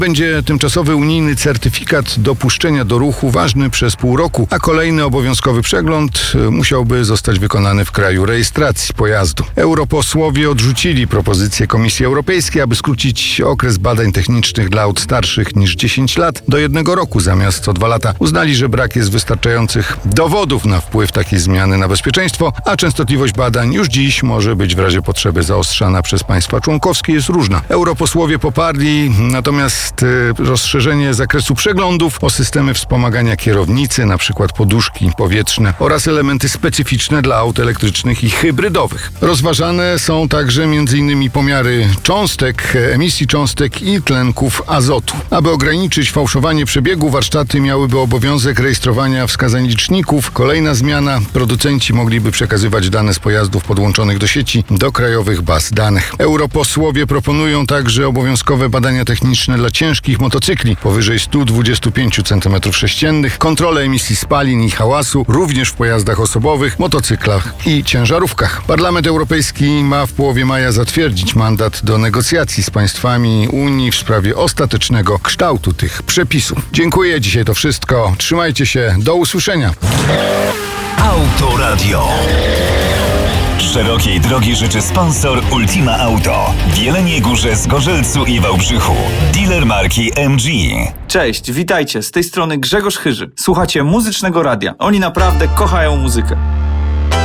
Będzie tymczasowy unijny certyfikat dopuszczenia do ruchu ważny przez pół roku, a kolejny obowiązkowy przegląd musiałby zostać wykonany w kraju rejestracji pojazdu. Europosłowie odrzucili propozycję Komisji Europejskiej, aby skrócić okres badań technicznych dla aut starszych niż 10 lat do 1 roku zamiast co 2 lata. Uznali, że brak jest wystarczających dowodów na wpływ takiej zmiany na bezpieczeństwo, a częstotliwość badań już dziś może być w razie potrzeby zaostrzana przez państwa członkowskie, jest różna. Europosłowie poparli natomiast rozszerzenie zakresu przeglądów o systemy wspomagania kierownicy, np. poduszki powietrzne oraz elementy specyficzne dla aut elektrycznych i hybrydowych. Rozważane są także m.in. pomiary cząstek, emisji cząstek i tlenków azotu. Aby ograniczyć fałszowanie przebiegu, warsztaty miałyby obowiązek rejestrowania wskazań liczników. Kolejna zmiana: producenci mogliby przekazywać dane z pojazdów podłączonych do sieci do krajowych baz danych. Europosłowie proponują także obowiązkowe badania techniczne dla ciężkich motocykli powyżej 125 cm3, kontrolę emisji spalin i hałasu również w pojazdach osobowych, motocyklach i ciężarówkach. Parlament Europejski ma w połowie maja zatwierdzić mandat do negocjacji z państwami Unii w sprawie ostatecznego kształtu tych przepisów. Dziękuję, dzisiaj to wszystko. Trzymajcie się, do usłyszenia. Autoradio. Szerokiej drogi życzy sponsor Ultima Auto w Jeleniej Górze, Zgorzelcu i Wałbrzychu. Dealer marki MG. Cześć, witajcie, z tej strony Grzegorz Chyży. Słuchacie Muzycznego Radia. Oni naprawdę kochają muzykę.